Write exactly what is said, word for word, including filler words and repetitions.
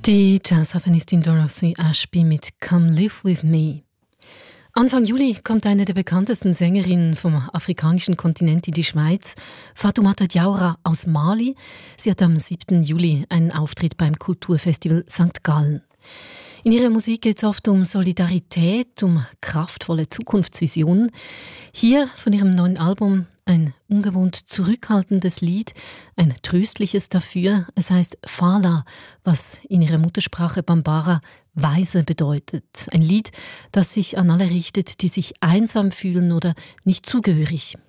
Die Jazzsophonistin Dorothy Ashby mit Come Live With Me. Anfang Juli kommt eine der bekanntesten Sängerinnen vom afrikanischen Kontinent in die Schweiz, Fatoumata Diawara aus Mali. Sie hat am siebten Juli einen Auftritt beim Kulturfestival Sankt Gallen. In ihrer Musik geht es oft um Solidarität, um kraftvolle Zukunftsvisionen. Hier von ihrem neuen Album ein ungewohnt zurückhaltendes Lied, ein tröstliches dafür. Es heißt Fala, was in ihrer Muttersprache Bambara Weise bedeutet. Ein Lied, das sich an alle richtet, die sich einsam fühlen oder nicht zugehörig.